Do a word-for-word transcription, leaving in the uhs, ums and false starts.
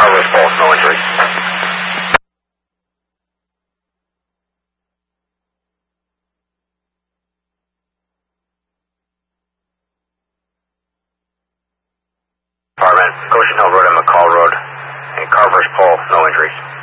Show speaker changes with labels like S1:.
S1: Carver's Pulse, no injuries. Department, Goshen Hill Road and McCall Road, and Carver's Pole, no injuries.